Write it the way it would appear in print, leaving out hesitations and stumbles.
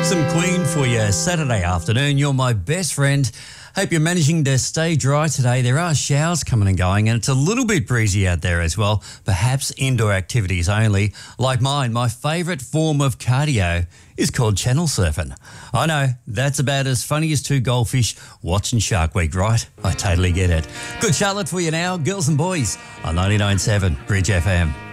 Some Queen for you Saturday afternoon. You're my best friend. Hope you're managing to stay dry today. There are showers coming and going, and it's a little bit breezy out there as well. Perhaps indoor activities only. Like mine, my favourite form of cardio is called channel surfing. I know, that's about as funny as two goldfish watching Shark Week, right? I totally get it. Good Charlotte for you now, girls and boys, on 99.7 Bridge FM.